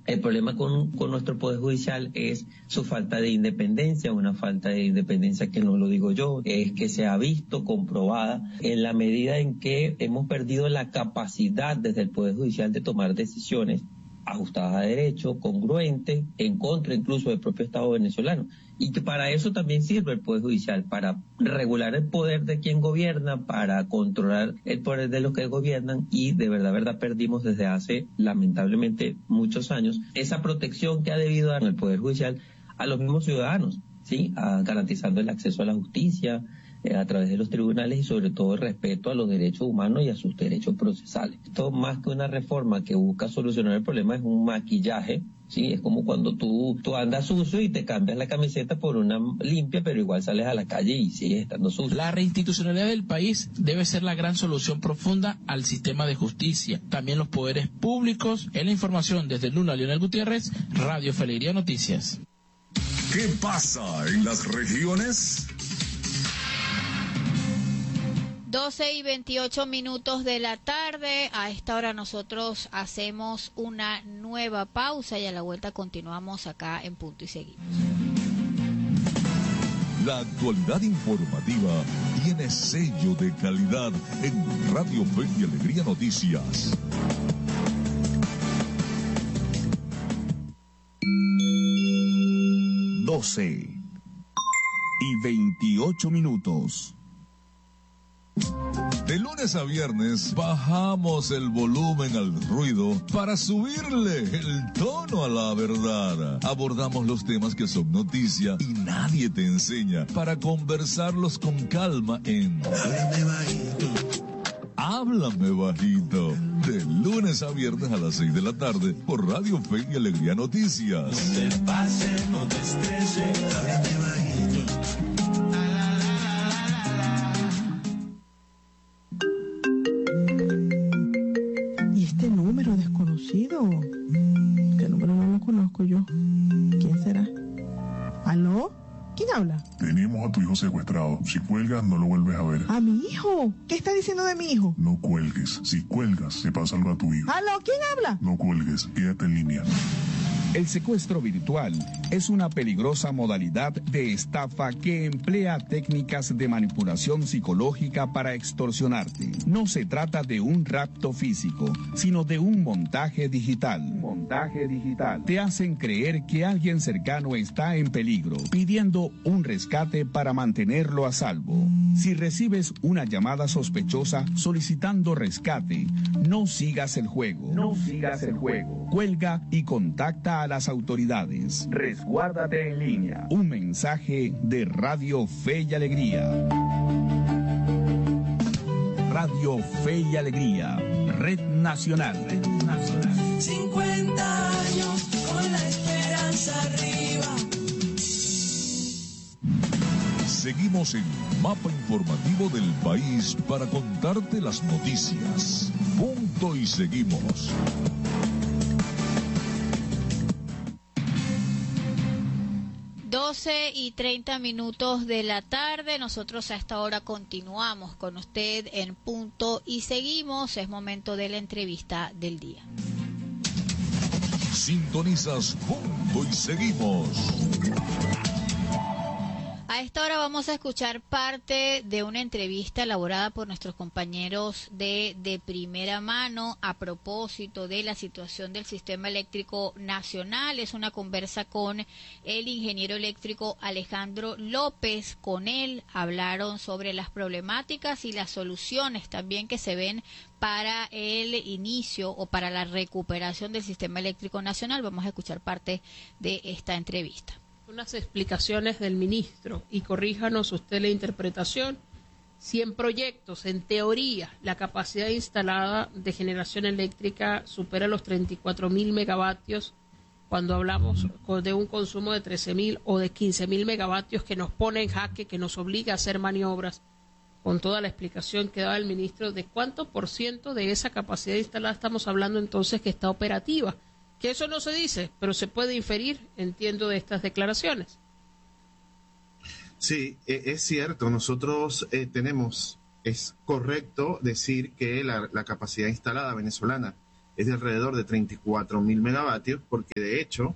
El problema con nuestro Poder Judicial es su falta de independencia, una falta de independencia que no lo digo yo, es que se ha visto comprobada en la medida en que hemos perdido la capacidad desde el Poder Judicial de tomar decisiones ajustadas a derecho, congruentes, en contra incluso del propio Estado venezolano. Y que para eso también sirve el Poder Judicial, para regular el poder de quien gobierna, para controlar el poder de los que gobiernan, y de verdad perdimos desde hace lamentablemente muchos años esa protección que ha debido dar el Poder Judicial a los mismos ciudadanos, ¿sí? Garantizando el acceso a la justicia, a través de los tribunales y sobre todo el respeto a los derechos humanos y a sus derechos procesales. Esto más que una reforma que busca solucionar el problema es un maquillaje, ¿sí? Es como cuando tú andas sucio y te cambias la camiseta por una limpia, pero igual sales a la calle y sigues estando sucio. La reinstitucionalidad del país debe ser la gran solución profunda al sistema de justicia. También los poderes públicos. En la información desde Luna, Leonel Gutiérrez, Radio Fe y Alegría Noticias. ¿Qué pasa en las regiones? 12:28 de la tarde. A esta hora nosotros hacemos una nueva pausa y a la vuelta continuamos acá en Punto y Seguimos. La actualidad informativa tiene sello de calidad en Radio Fe y Alegría Noticias. Doce y 28 minutos. De lunes a viernes bajamos el volumen al ruido para subirle el tono a la verdad. Abordamos los temas que son noticia y nadie te enseña para conversarlos con calma en Háblame Bajito. De lunes a viernes a las 6 de la tarde por Radio Fe y Alegría Noticias. No te pases, no te estreses, háblame bajito. Este número desconocido. Este número no lo conozco yo. ¿Quién será? ¿Aló? ¿Quién habla? Tenemos a tu hijo secuestrado. Si cuelgas, no lo vuelves a ver. ¿A mi hijo? ¿Qué está diciendo de mi hijo? No cuelgues. Si cuelgas, se pasa algo a tu hijo. ¿Aló? ¿Quién habla? No cuelgues. Quédate en línea. El secuestro virtual es una peligrosa modalidad de estafa que emplea técnicas de manipulación psicológica para extorsionarte. No se trata de un rapto físico, sino de un montaje digital. Te hacen creer que alguien cercano está en peligro, pidiendo un rescate para mantenerlo a salvo. Si recibes una llamada sospechosa solicitando rescate, no sigas el juego. Cuelga y contacta a las autoridades. Resguárdate en línea. Un mensaje de Radio Fe y Alegría. Radio Fe y Alegría, Red Nacional. 50 años con la esperanza arriba. Seguimos en Mapa Informativo del País para contarte las noticias. Punto y seguimos. 12:30 de la tarde. Nosotros a esta hora continuamos con usted en Punto y Seguimos. Es momento de la entrevista del día. Sintonizas Punto y Seguimos. A esta hora vamos a escuchar parte de una entrevista elaborada por nuestros compañeros de primera mano a propósito de la situación del sistema eléctrico nacional. Es una conversa con el ingeniero eléctrico Alejandro López. Con él hablaron sobre las problemáticas y las soluciones también que se ven para el inicio o para la recuperación del sistema eléctrico nacional. Vamos a escuchar parte de esta entrevista. Unas explicaciones del ministro, y corríjanos usted la interpretación. 100 proyectos, en teoría, la capacidad instalada de generación eléctrica supera los 34.000 megavatios, cuando hablamos de un consumo de 13.000 o de 15.000 megavatios que nos pone en jaque, que nos obliga a hacer maniobras, con toda la explicación que daba el ministro de cuánto por ciento de esa capacidad instalada estamos hablando entonces que está operativa. Que eso no se dice, pero se puede inferir, entiendo, de estas declaraciones. Sí, es cierto, nosotros es correcto decir que la capacidad instalada venezolana es de alrededor de 34.000 megavatios, porque de hecho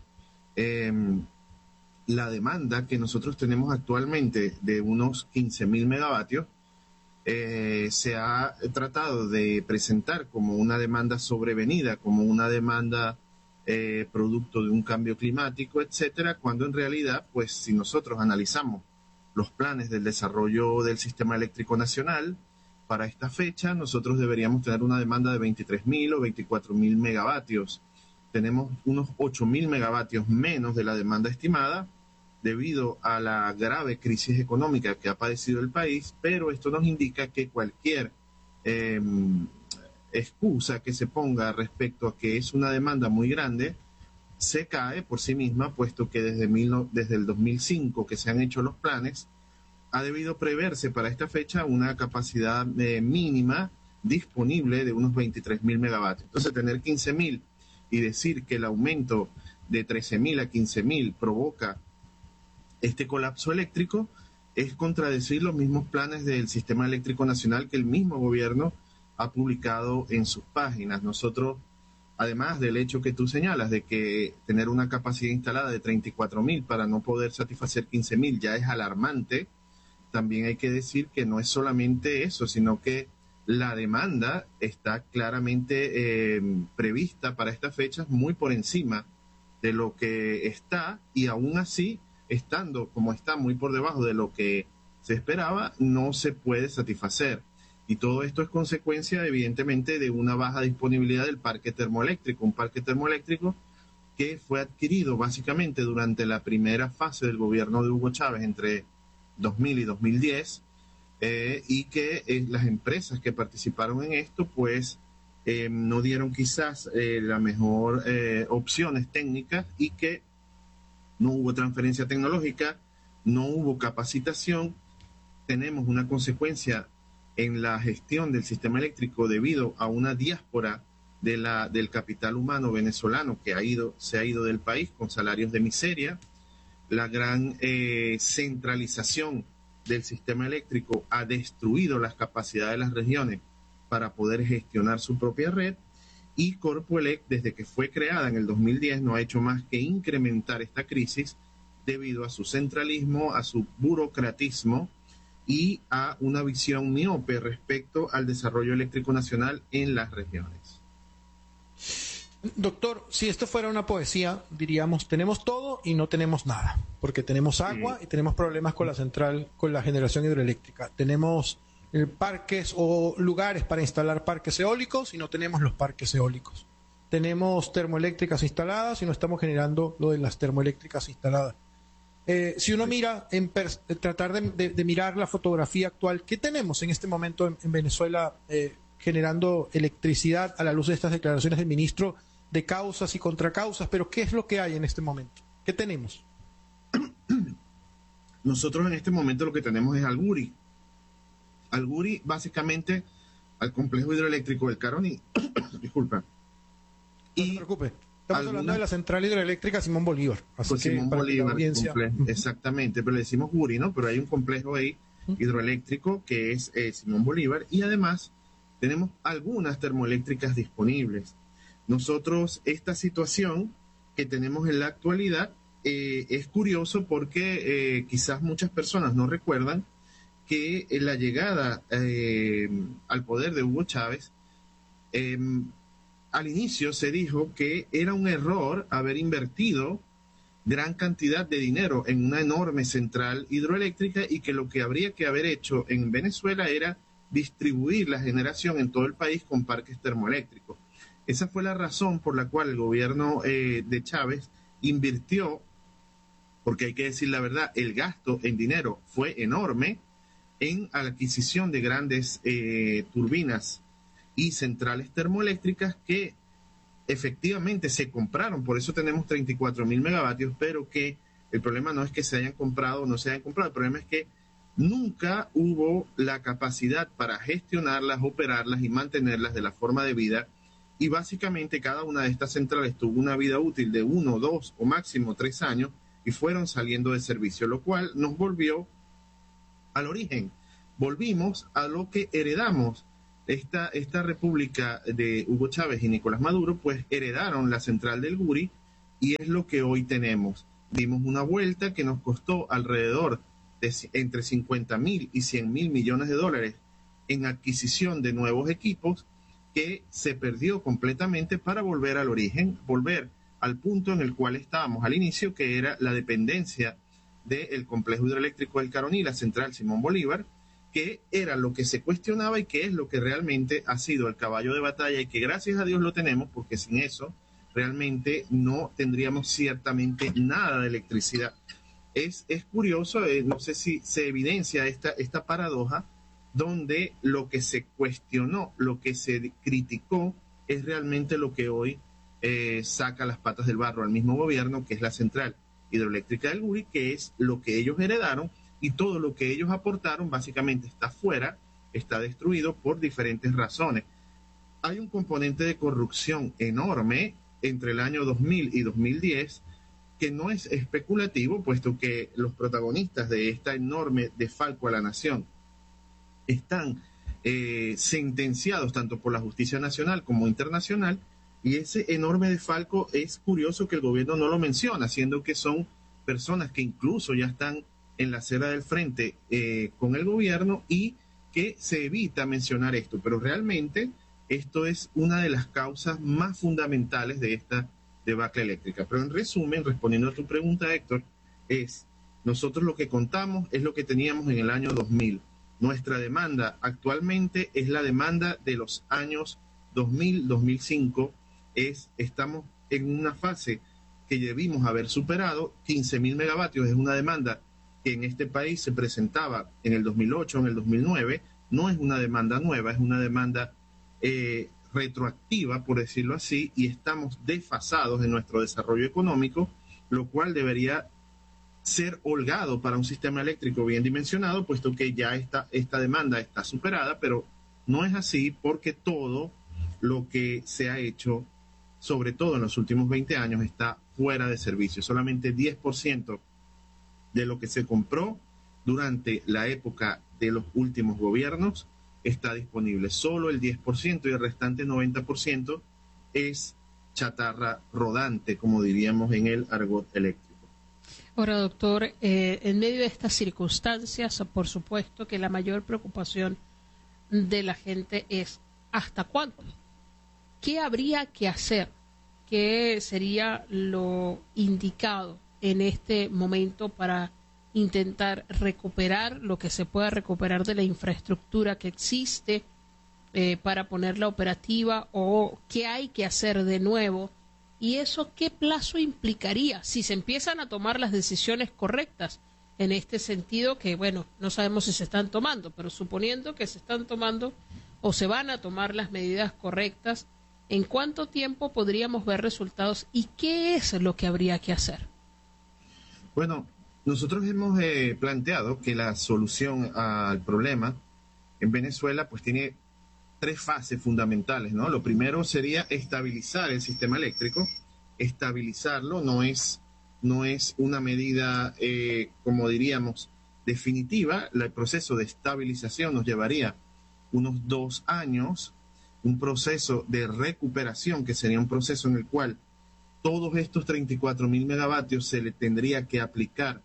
la demanda que nosotros tenemos actualmente de unos 15.000 megavatios se ha tratado de presentar como una demanda sobrevenida, como una demanda producto de un cambio climático, etcétera, cuando en realidad, pues si nosotros analizamos los planes del desarrollo del sistema eléctrico nacional, para esta fecha nosotros deberíamos tener una demanda de 23.000 o 24.000 megavatios. Tenemos unos 8.000 megavatios menos de la demanda estimada debido a la grave crisis económica que ha padecido el país, pero esto nos indica que cualquier excusa que se ponga respecto a que es una demanda muy grande se cae por sí misma, puesto que desde el 2005 que se han hecho los planes, ha debido preverse para esta fecha una capacidad mínima disponible de unos 23.000 megavatios. Entonces, tener 15.000 y decir que el aumento de 13.000 a 15.000 provoca este colapso eléctrico es contradecir los mismos planes del Sistema Eléctrico Nacional que el mismo gobierno ha publicado en sus páginas. Nosotros, además del hecho que tú señalas de que tener una capacidad instalada de 34.000 para no poder satisfacer 15.000 ya es alarmante, también hay que decir que no es solamente eso, sino que la demanda está claramente prevista para estas fechas muy por encima de lo que está, y aún así, estando como está muy por debajo de lo que se esperaba, no se puede satisfacer. Y todo esto es consecuencia, evidentemente, de una baja disponibilidad del parque termoeléctrico, un parque termoeléctrico que fue adquirido básicamente durante la primera fase del gobierno de Hugo Chávez entre 2000 y 2010, y que las empresas que participaron en esto pues no dieron quizás la mejor opciones técnicas, y que no hubo transferencia tecnológica, no hubo capacitación. Tenemos una consecuencia en la gestión del sistema eléctrico debido a una diáspora del capital humano venezolano que se ha ido del país con salarios de miseria. La gran centralización del sistema eléctrico ha destruido las capacidades de las regiones para poder gestionar su propia red, y Corpoelec, desde que fue creada en el 2010, no ha hecho más que incrementar esta crisis debido a su centralismo, a su burocratismo y a una visión miope respecto al desarrollo eléctrico nacional en las regiones. Doctor, si esto fuera una poesía, diríamos, tenemos todo y no tenemos nada, porque tenemos agua y tenemos problemas con la central, con la generación hidroeléctrica. Tenemos parques o lugares para instalar parques eólicos y no tenemos los parques eólicos. Tenemos termoeléctricas instaladas y no estamos generando lo de las termoeléctricas instaladas. Si uno mira, tratar de mirar la fotografía actual, ¿qué tenemos en este momento en Venezuela generando electricidad a la luz de estas declaraciones del ministro de causas y contracausas? Pero ¿qué es lo que hay en este momento? ¿Qué tenemos? Nosotros en este momento lo que tenemos es al Guri. Al Guri, básicamente, al complejo hidroeléctrico del Caroní. Disculpa. No se preocupe. Estamos hablando de la central hidroeléctrica Simón Bolívar. Así pues que Simón Bolívar, exactamente, pero le decimos Guri, ¿no? Pero hay un complejo ahí hidroeléctrico que es Simón Bolívar, y además tenemos algunas termoeléctricas disponibles. Nosotros, esta situación que tenemos en la actualidad es curioso porque quizás muchas personas no recuerdan que la llegada al poder de Hugo Chávez, al inicio se dijo que era un error haber invertido gran cantidad de dinero en una enorme central hidroeléctrica, y que lo que habría que haber hecho en Venezuela era distribuir la generación en todo el país con parques termoeléctricos. Esa fue la razón por la cual el gobierno de Chávez invirtió, porque hay que decir la verdad, el gasto en dinero fue enorme en la adquisición de grandes turbinas y centrales termoeléctricas que efectivamente se compraron. Por eso tenemos 34.000 megavatios, pero que el problema no es que se hayan comprado o no se hayan comprado, el problema es que nunca hubo la capacidad para gestionarlas, operarlas y mantenerlas de la forma debida, y básicamente cada una de estas centrales tuvo una vida útil de 1, 2 o máximo 3 años y fueron saliendo de servicio, lo cual nos volvió al origen. Volvimos a lo que heredamos esta república de Hugo Chávez y Nicolás Maduro, pues heredaron la central del Guri y es lo que hoy tenemos. Dimos una vuelta que nos costó alrededor de entre 50.000 y 100.000 millones de dólares en adquisición de nuevos equipos, que se perdió completamente para volver al origen, volver al punto en el cual estábamos al inicio, que era la dependencia del complejo hidroeléctrico del Caroní, la central Simón Bolívar, que era lo que se cuestionaba y que es lo que realmente ha sido el caballo de batalla y que gracias a Dios lo tenemos, porque sin eso realmente no tendríamos ciertamente nada de electricidad. Es curioso, no sé si se evidencia esta paradoja, donde lo que se cuestionó, lo que se criticó, es realmente lo que hoy saca las patas del barro al mismo gobierno, que es la central hidroeléctrica del Guri, que es lo que ellos heredaron, y todo lo que ellos aportaron básicamente está fuera, está destruido por diferentes razones. Hay un componente de corrupción enorme entre el año 2000 y 2010, que no es especulativo, puesto que los protagonistas de esta enorme desfalco a la nación están sentenciados tanto por la justicia nacional como internacional, y ese enorme desfalco es curioso que el gobierno no lo menciona, siendo que son personas que incluso ya están en la acera del frente con el gobierno, y que se evita mencionar esto, pero realmente esto es una de las causas más fundamentales de esta debacle eléctrica. Pero en resumen, respondiendo a tu pregunta, Héctor, nosotros lo que contamos es lo que teníamos en el año 2000. Nuestra demanda actualmente es la demanda de los años 2000-2005. Estamos en una fase que debimos haber superado. 15.000 megavatios es una demanda que en este país se presentaba en el 2008, en el 2009. No es una demanda nueva, es una demanda retroactiva, por decirlo así, y estamos desfasados en nuestro desarrollo económico, lo cual debería ser holgado para un sistema eléctrico bien dimensionado, puesto que ya esta demanda está superada, pero no es así, porque todo lo que se ha hecho, sobre todo en los últimos 20 años, está fuera de servicio. Solamente 10% de lo que se compró durante la época de los últimos gobiernos está disponible. Solo el 10% y el restante 90% es chatarra rodante, como diríamos en el argot eléctrico. Ahora, doctor, en medio de estas circunstancias, por supuesto que la mayor preocupación de la gente es ¿hasta cuándo? ¿Qué habría que hacer? ¿Qué sería lo indicado en este momento para intentar recuperar lo que se pueda recuperar de la infraestructura que existe, para ponerla operativa, o qué hay que hacer de nuevo? ¿Y eso qué plazo implicaría si se empiezan a tomar las decisiones correctas en este sentido? Que, bueno, no sabemos si se están tomando, pero suponiendo que se están tomando o se van a tomar las medidas correctas, ¿en cuánto tiempo podríamos ver resultados y qué es lo que habría que hacer? Bueno, nosotros hemos planteado que la solución al problema en Venezuela pues tiene 3 fases fundamentales, ¿no? Lo primero sería estabilizar el sistema eléctrico. Estabilizarlo no es una medida, como diríamos, definitiva. El proceso de estabilización nos llevaría unos 2 años, un proceso de recuperación, que sería un proceso en el cual todos estos 34.000 megavatios se le tendría que aplicar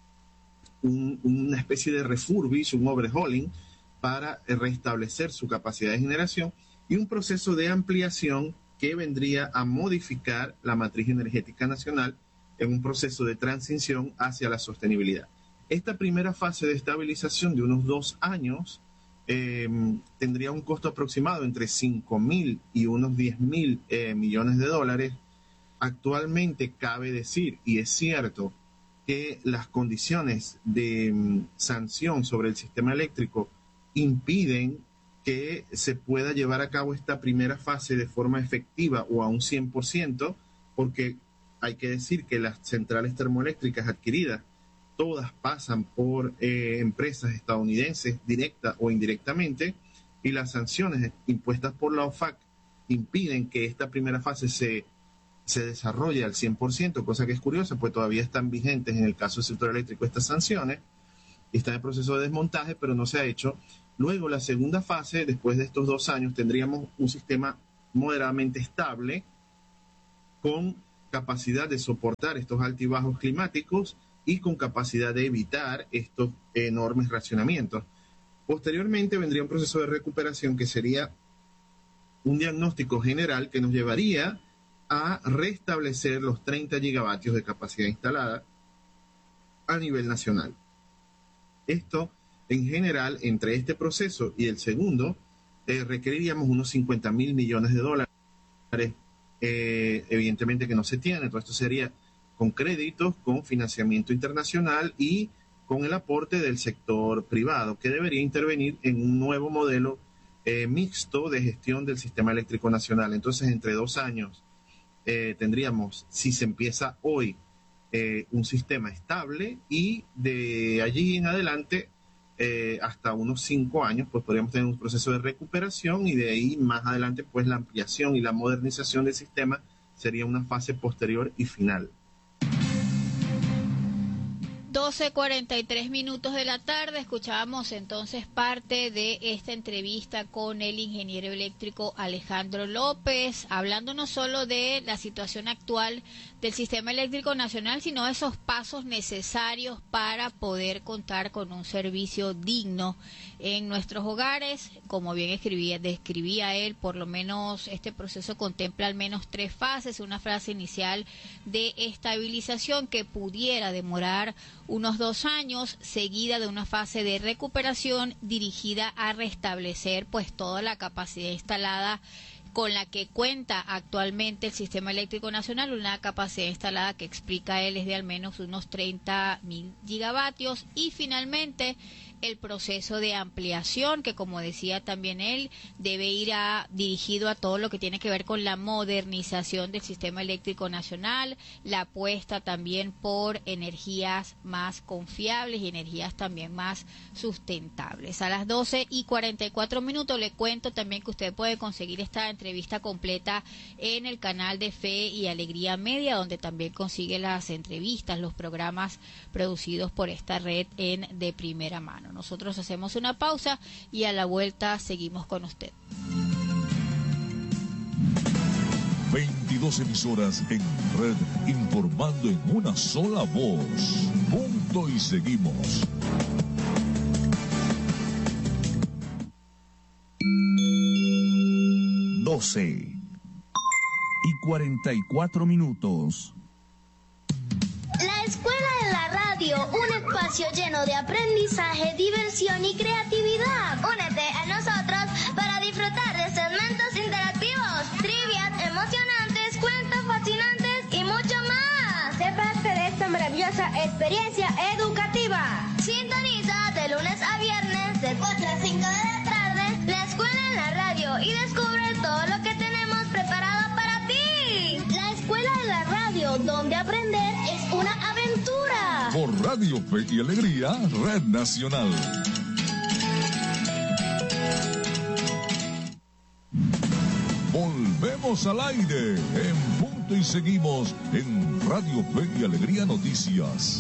una especie de refurbish, un overhauling, para restablecer su capacidad de generación, y un proceso de ampliación que vendría a modificar la matriz energética nacional en un proceso de transición hacia la sostenibilidad. Esta primera fase de estabilización de unos 2 años tendría un costo aproximado entre 5.000 y unos 10.000 millones de dólares. Actualmente cabe decir, y es cierto, que las condiciones de sanción sobre el sistema eléctrico impiden que se pueda llevar a cabo esta primera fase de forma efectiva o a un 100%, porque hay que decir que las centrales termoeléctricas adquiridas todas pasan por empresas estadounidenses, directa o indirectamente, y las sanciones impuestas por la OFAC impiden que esta primera fase se desarrolle al 100%, cosa que es curiosa, pues todavía están vigentes en el caso del sector eléctrico estas sanciones, y está en proceso de desmontaje, pero no se ha hecho. Luego, la segunda fase, después de estos 2 años, tendríamos un sistema moderadamente estable con capacidad de soportar estos altibajos climáticos y con capacidad de evitar estos enormes racionamientos. Posteriormente vendría un proceso de recuperación que sería un diagnóstico general que nos llevaría a restablecer los 30 gigavatios de capacidad instalada a nivel nacional. Esto, en general, entre este proceso y el segundo, requeriríamos unos 50.000 millones de dólares, evidentemente que no se tiene. Todo esto sería con créditos, con financiamiento internacional y con el aporte del sector privado, que debería intervenir en un nuevo modelo mixto de gestión del sistema eléctrico nacional. Entonces, entre 2 años tendríamos, si se empieza hoy, un sistema estable, y de allí en adelante, hasta unos 5 años, pues podríamos tener un proceso de recuperación, y de ahí más adelante, pues la ampliación y la modernización del sistema sería una fase posterior y final. 12:43 minutos de la tarde, escuchábamos entonces parte de esta entrevista con el ingeniero eléctrico Alejandro López, hablando no solo de la situación actual del sistema eléctrico nacional, sino de esos pasos necesarios para poder contar con un servicio digno en nuestros hogares. Como bien describía él, por lo menos este proceso contempla al menos 3 fases, una fase inicial de estabilización que pudiera demorar unos 2 años, seguida de una fase de recuperación dirigida a restablecer pues toda la capacidad instalada con la que cuenta actualmente el sistema eléctrico nacional, una capacidad instalada que explica él es de al menos unos 30.000 gigavatios, y finalmente el proceso de ampliación, que como decía también él, debe ir dirigido a todo lo que tiene que ver con la modernización del sistema eléctrico nacional, la apuesta también por energías más confiables y energías también más sustentables. A las 12:44 minutos le cuento también que usted puede conseguir esta entrevista completa en el canal de Fe y Alegría Media, donde también consigue las entrevistas, los programas producidos por esta red de primera mano. Nosotros hacemos una pausa y a la vuelta seguimos con usted. 22 emisoras en red, informando en una sola voz. Punto y seguimos. Y 44 minutos. La Escuela de la Radio, un espacio lleno de aprendizaje, diversión y creatividad. Únete a nosotros para disfrutar de segmentos interactivos, trivias emocionantes, cuentos fascinantes y mucho más. Sé parte de esta maravillosa experiencia educativa. Sintoniza de lunes a viernes de 4 a 5 de la tarde la Escuela en la Radio y descubre todo lo que tenemos preparado para ti. La Escuela de la Radio, donde aprender es una aventura. Por Radio Fe y Alegría, Red Nacional. Volvemos al aire en punto y seguimos en Radio Fe y Alegría Noticias.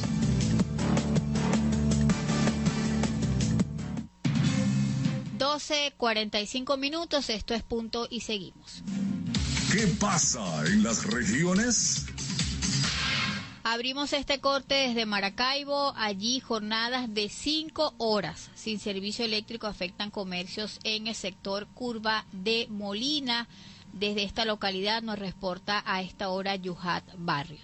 $12:45, esto es punto y seguimos. ¿Qué pasa en las regiones? Abrimos este corte desde Maracaibo. Allí jornadas de 5 horas sin servicio eléctrico afectan comercios en el sector Curva de Molina. Desde esta localidad nos reporta a esta hora Yuhat Barrios.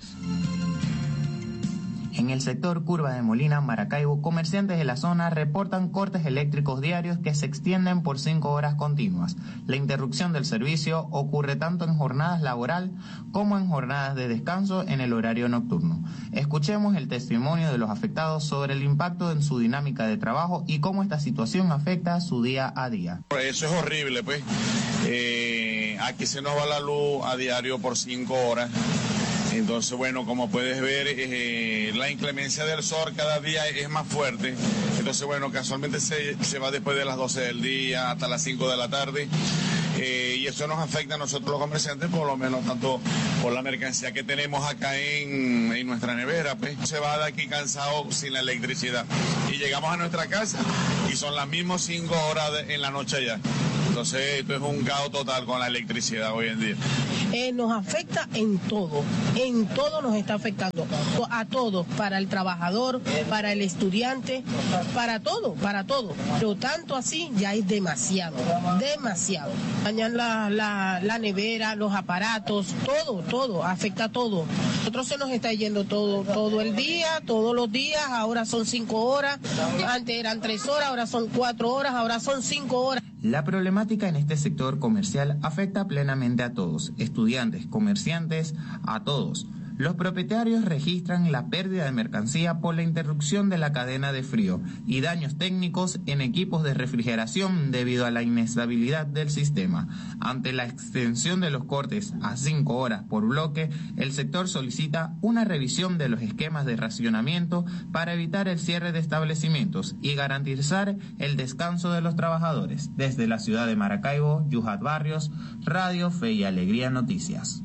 En el sector Curva de Molina, Maracaibo, comerciantes de la zona reportan cortes eléctricos diarios que se extienden por 5 horas continuas. La interrupción del servicio ocurre tanto en jornadas laboral como en jornadas de descanso en el horario nocturno. Escuchemos el testimonio de los afectados sobre el impacto en su dinámica de trabajo y cómo esta situación afecta su día a día. Eso es horrible, pues. Aquí se nos va la luz a diario por 5 horas. Entonces, bueno, como puedes ver, la inclemencia del sol cada día es más fuerte. Entonces, bueno, casualmente se va después de las 12 del día hasta las 5 de la tarde. y eso nos afecta a nosotros los comerciantes, por lo menos tanto por la mercancía que tenemos acá en nuestra nevera, pues se va de aquí cansado sin la electricidad y llegamos a nuestra casa y son las mismas 5 horas en la noche ya. Entonces esto es un caos total con la electricidad hoy en día. Nos afecta en todo nos está afectando, a todos, para el trabajador, para el estudiante, para todo, pero tanto así ya es demasiado. Dañan la nevera, los aparatos, todo, afecta a todo. Nosotros se nos está yendo todo el día, todos los días, ahora son 5 horas, antes eran 3 horas, ahora son 4 horas, ahora son 5 horas. La problemática en este sector comercial afecta plenamente a todos, estudiantes, comerciantes, a todos. Los propietarios registran la pérdida de mercancía por la interrupción de la cadena de frío y daños técnicos en equipos de refrigeración debido a la inestabilidad del sistema. Ante la extensión de los cortes a 5 horas por bloque, el sector solicita una revisión de los esquemas de racionamiento para evitar el cierre de establecimientos y garantizar el descanso de los trabajadores. Desde la ciudad de Maracaibo, Yuhat Barrios, Radio Fe y Alegría Noticias.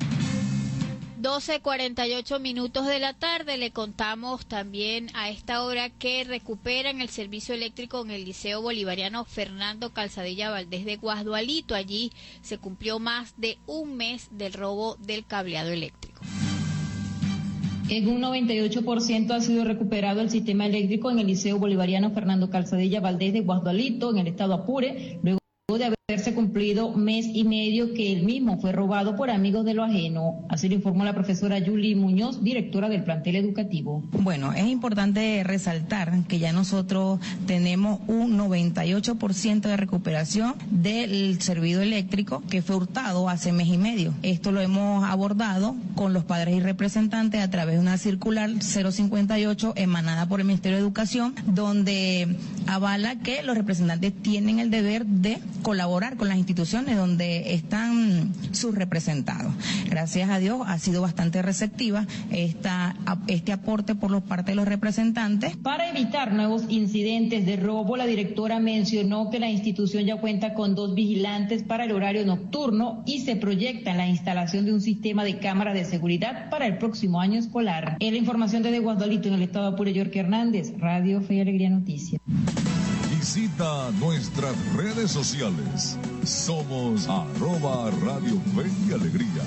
12:48 minutos de la tarde. Le contamos también a esta hora que recuperan el servicio eléctrico en el Liceo Bolivariano Fernando Calzadilla Valdés de Guasdualito. Allí se cumplió más de un mes del robo del cableado eléctrico. En un 98% ha sido recuperado el sistema eléctrico en el Liceo Bolivariano Fernando Calzadilla Valdés de Guasdualito, en el estado Apure, luego de haberse cumplido mes y medio que el mismo fue robado por amigos de lo ajeno. Así lo informó la profesora Yuli Muñoz, directora del plantel educativo. Bueno, es importante resaltar que ya nosotros tenemos un 98% de recuperación del servicio eléctrico que fue hurtado hace mes y medio. Esto lo hemos abordado con los padres y representantes a través de una circular 058 emanada por el Ministerio de Educación, donde avala que los representantes tienen el deber de colaborar con las instituciones donde están sus representados. Gracias a Dios ha sido bastante receptiva este aporte por parte de los representantes. Para evitar nuevos incidentes de robo, la directora mencionó que la institución ya cuenta con 2 vigilantes para el horario nocturno y se proyecta la instalación de un sistema de cámaras de seguridad para el próximo año escolar. En la información desde Guasdualito, en el estado de Apure, York Hernández, Radio Fe y Alegría Noticias. Visita nuestras redes sociales. Somos @Radio Fe y Alegría.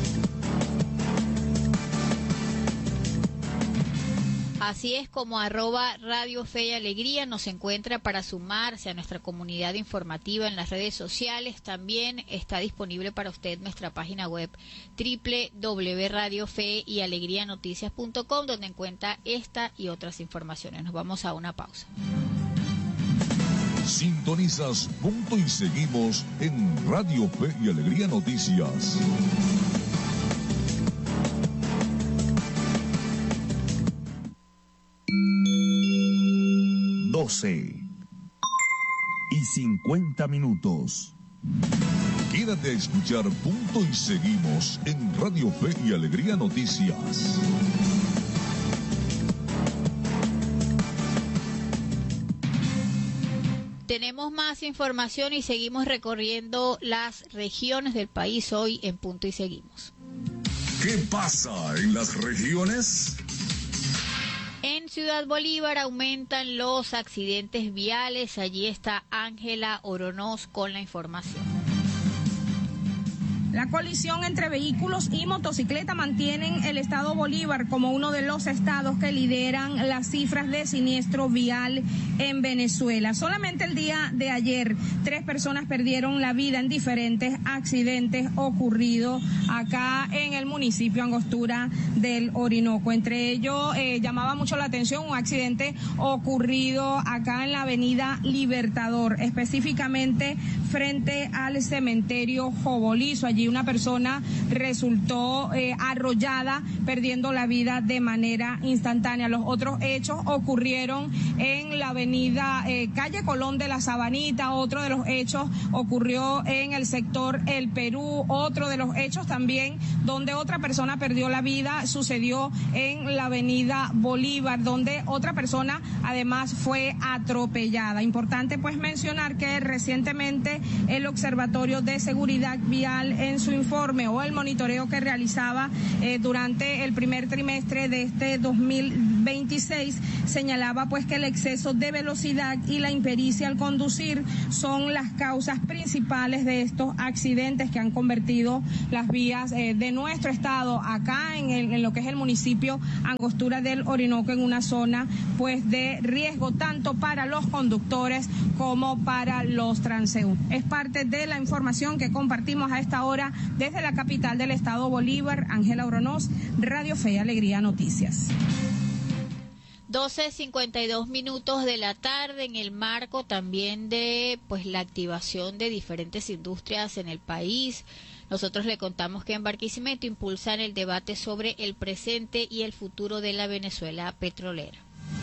Así es como @Radio Fe y Alegría nos encuentra para sumarse a nuestra comunidad informativa en las redes sociales. También está disponible para usted nuestra página web www.radiofeyalegrianoticias.com, donde encuentra esta y otras informaciones. Nos vamos a una pausa. Sintonizas Punto y Seguimos en Radio Fe y Alegría Noticias. y 50 minutos. Quédate a escuchar Punto y Seguimos en Radio Fe y Alegría Noticias. Tenemos más información y seguimos recorriendo las regiones del país hoy en Punto y Seguimos. ¿Qué pasa en las regiones? En Ciudad Bolívar aumentan los accidentes viales. Allí está Ángela Oronoz con la información. La colisión entre vehículos y motocicleta mantienen el estado Bolívar como uno de los estados que lideran las cifras de siniestro vial en Venezuela. Solamente el día de ayer 3 personas perdieron la vida en diferentes accidentes ocurridos acá en el municipio Angostura del Orinoco. Entre ellos llamaba mucho la atención un accidente ocurrido acá en la avenida Libertador, específicamente frente al cementerio Jobolizo. Allí y una persona resultó arrollada, perdiendo la vida de manera instantánea. Los otros hechos ocurrieron en la avenida calle Colón de la Sabanita, otro de los hechos ocurrió en el sector El Perú, otro de los hechos también donde otra persona perdió la vida sucedió en la avenida Bolívar, donde otra persona además fue atropellada. Importante pues mencionar que recientemente el Observatorio de Seguridad Vial en su informe o el monitoreo que realizaba durante el primer trimestre de este 2026 señalaba pues que el exceso de velocidad y la impericia al conducir son las causas principales de estos accidentes que han convertido las vías de nuestro estado acá en lo que es el municipio Angostura del Orinoco en una zona pues de riesgo tanto para los conductores como para los transeúntes. Es parte de la información que compartimos a esta hora desde la capital del estado Bolívar. Ángela Oronoz, Radio Fe y Alegría Noticias. 12:52 de la tarde, en el marco también de pues la activación de diferentes industrias en el país. Nosotros le contamos que en Barquisimeto impulsan el debate sobre el presente y el futuro de la Venezuela petrolera.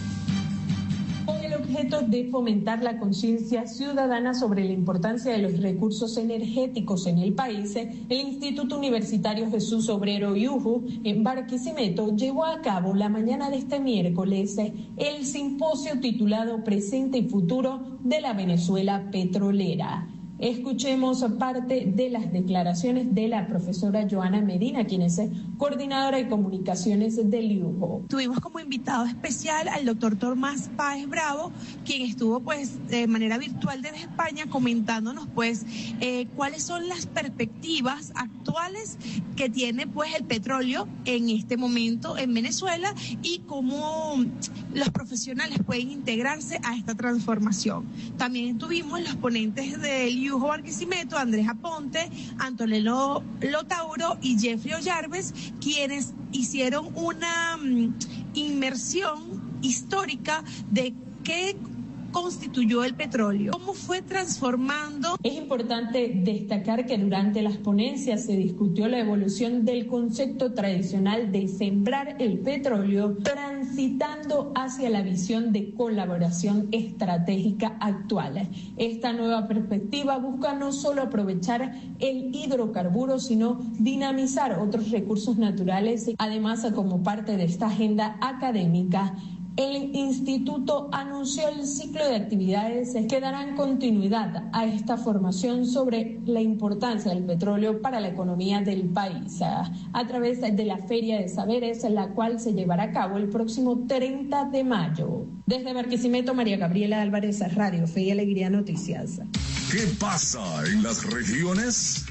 Con el objeto de fomentar la conciencia ciudadana sobre la importancia de los recursos energéticos en el país, el Instituto Universitario Jesús Obrero Yuhu en Barquisimeto llevó a cabo la mañana de este miércoles el simposio titulado Presente y Futuro de la Venezuela Petrolera. Escuchemos parte de las declaraciones de la profesora Joana Medina, quien es coordinadora de comunicaciones del IUJO. Tuvimos como invitado especial al doctor Tomás Páez Bravo, quien estuvo pues de manera virtual desde España comentándonos pues cuáles son las perspectivas actuales que tiene pues el petróleo en este momento en Venezuela y cómo los profesionales pueden integrarse a esta transformación. También tuvimos los ponentes del IUJO Barquisimeto, Andrés Aponte, Antonello Lotauro y Jeffrey Ollarves, quienes hicieron una inmersión histórica de qué constituyó el petróleo, cómo fue transformando. Es importante destacar que durante las ponencias se discutió la evolución del concepto tradicional de sembrar el petróleo, transitando hacia la visión de colaboración estratégica actual. Esta nueva perspectiva busca no solo aprovechar el hidrocarburo, sino dinamizar otros recursos naturales. Además, como parte de esta agenda académica, el instituto anunció el ciclo de actividades que darán continuidad a esta formación sobre la importancia del petróleo para la economía del país a través de la Feria de Saberes, la cual se llevará a cabo el próximo 30 de mayo. Desde Barquisimeto, María Gabriela Álvarez, Radio Fe y Alegría Noticias. ¿Qué pasa en las regiones?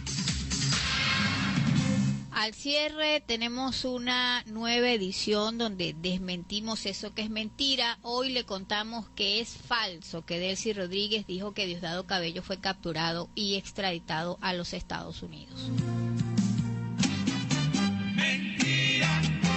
Al cierre tenemos una nueva edición donde desmentimos eso que es mentira. Hoy le contamos que es falso que Delcy Rodríguez dijo que Diosdado Cabello fue capturado y extraditado a los Estados Unidos. Mentira.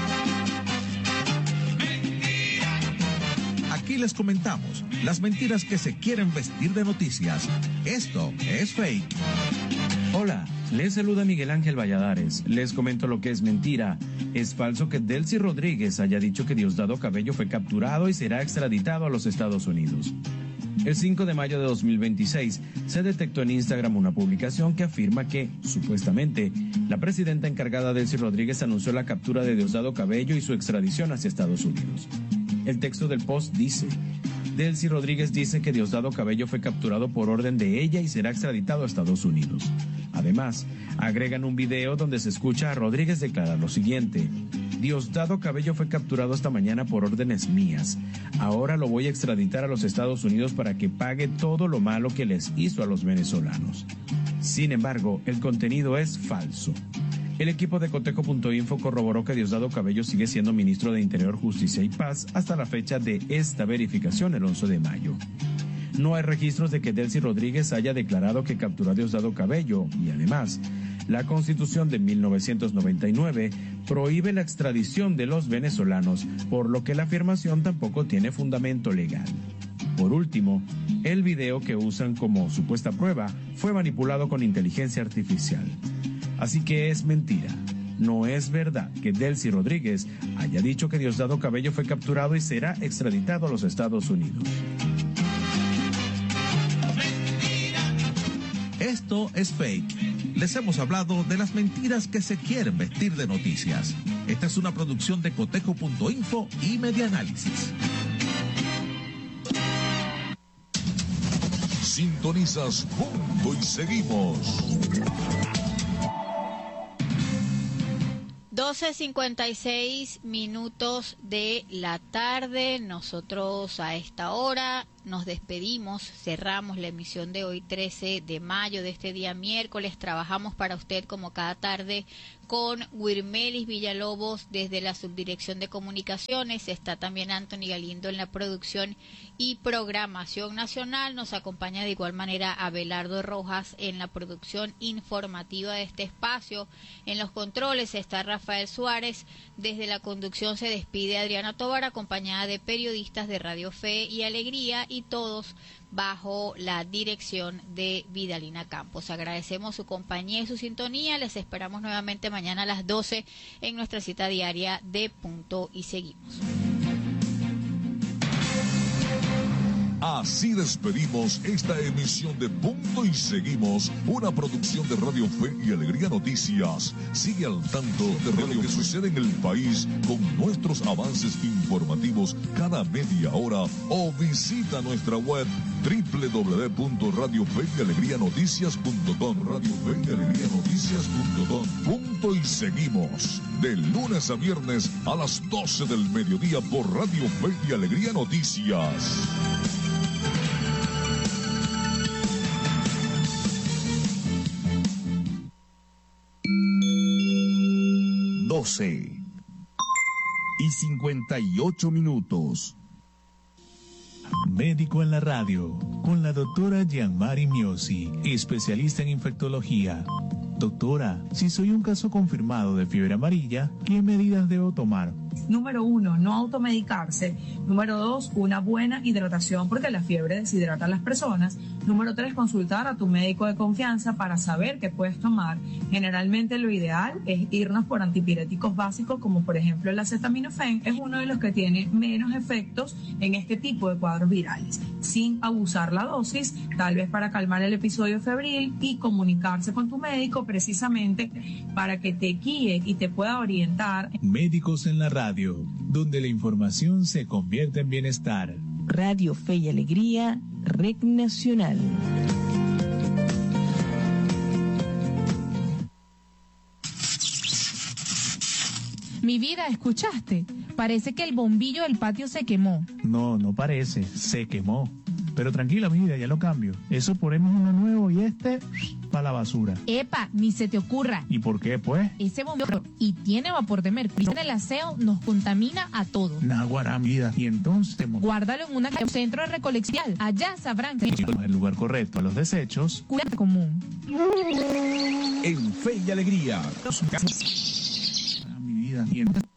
Mentira. Aquí les comentamos las mentiras que se quieren vestir de noticias. Esto es fake. Hola, les saluda Miguel Ángel Valladares. Les comento lo que es mentira. Es falso que Delcy Rodríguez haya dicho que Diosdado Cabello fue capturado y será extraditado a los Estados Unidos. El 5 de mayo de 2026 se detectó en Instagram una publicación que afirma que, supuestamente, la presidenta encargada Delcy Rodríguez anunció la captura de Diosdado Cabello y su extradición hacia Estados Unidos. El texto del post dice: Delcy Rodríguez dice que Diosdado Cabello fue capturado por orden de ella y será extraditado a Estados Unidos. Además, agregan un video donde se escucha a Rodríguez declarar lo siguiente: Diosdado Cabello fue capturado esta mañana por órdenes mías. Ahora lo voy a extraditar a los Estados Unidos para que pague todo lo malo que les hizo a los venezolanos. Sin embargo, el contenido es falso. El equipo de Cotejo.info corroboró que Diosdado Cabello sigue siendo ministro de Interior, Justicia y Paz hasta la fecha de esta verificación, el 11 de mayo. No hay registros de que Delcy Rodríguez haya declarado que capturó a Diosdado Cabello y además, la Constitución de 1999 prohíbe la extradición de los venezolanos, por lo que la afirmación tampoco tiene fundamento legal. Por último, el video que usan como supuesta prueba fue manipulado con inteligencia artificial. Así que es mentira. No es verdad que Delcy Rodríguez haya dicho que Diosdado Cabello fue capturado y será extraditado a los Estados Unidos. Esto es fake. Les hemos hablado de las mentiras que se quieren vestir de noticias. Esta es una producción de cotejo.info y Medianálisis. Sintonizas Punto y Seguimos. 12:56 minutos de la tarde. Nosotros a esta hora nos despedimos, cerramos la emisión de hoy 13 de mayo de este día miércoles. Trabajamos para usted como cada tarde con Wirmelis Villalobos desde la Subdirección de Comunicaciones. Está también Anthony Galindo en la producción y programación nacional. Nos acompaña de igual manera Abelardo Rojas en la producción informativa de este espacio. En los controles está Rafael Suárez. Desde la conducción se despide Adriana Tovar, acompañada de periodistas de Radio Fe y Alegría, y todos bajo la dirección de Vidalina Campos. Agradecemos su compañía y su sintonía. Les esperamos nuevamente mañana a las 12 en nuestra cita diaria de Punto y Seguimos. Así despedimos esta emisión de Punto y Seguimos, una producción de Radio Fe y Alegría Noticias. Sigue al tanto de lo que sucede en el país con nuestros avances informativos cada media hora o visita nuestra web www.radiofeyalegrianoticias.com. Punto y Seguimos, de lunes a viernes a las 12 del mediodía por Radio Fe y Alegría Noticias. Y 58 minutos. Médico en la radio, con la doctora Gianmari Miosi, especialista en infectología. Doctora, si soy un caso confirmado de fiebre amarilla, ¿qué medidas debo tomar? Número 1, no automedicarse. Número 2, una buena hidratación porque la fiebre deshidrata a las personas. Número 3, consultar a tu médico de confianza para saber qué puedes tomar. Generalmente lo ideal es irnos por antipiréticos básicos como por ejemplo el acetaminofén. Es uno de los que tiene menos efectos en este tipo de cuadros virales, sin abusar la dosis, tal vez para calmar el episodio febril, y comunicarse con tu médico precisamente para que te guíe y te pueda orientar. Médicos en la radio, donde la información se convierte en bienestar. Radio Fe y Alegría, Red Nacional. Mi vida, ¿escuchaste? Parece que el bombillo del patio se quemó. No, no parece, se quemó. Pero tranquila, mi vida, ya lo cambio. Eso ponemos uno nuevo y para la basura. Epa, ni se te ocurra. ¿Y por qué, pues? Ese bombillo y tiene vapor de mercurio. El aseo nos contamina a todos. Naguará, vida. Y entonces... Guárdalo en un centro de recolección. Allá sabrán que... el lugar correcto a los desechos. Cuidado común. En Fe y Alegría. Mi vida. Y entonces...